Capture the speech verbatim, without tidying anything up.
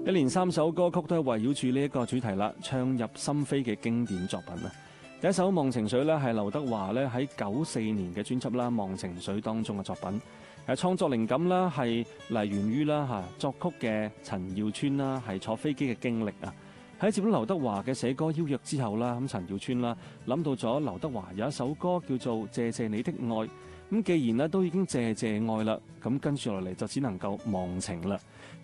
一連三首歌曲都係圍繞住呢一個主題啦，唱入心扉嘅經典作品啊！第一首《忘情水》咧係劉德華咧喺九四年嘅專輯啦《忘情水》當中嘅作品。誒創作靈感啦係嚟源於啦嚇作曲嘅陳耀川啦係坐飛機嘅經歷啊！喺接到劉德華嘅寫歌邀約之後啦，咁陳耀川啦諗到咗劉德華有一首歌叫做《謝謝你的愛》，咁既然咧都已經謝謝愛啦，咁跟住落嚟就只能夠忘情啦。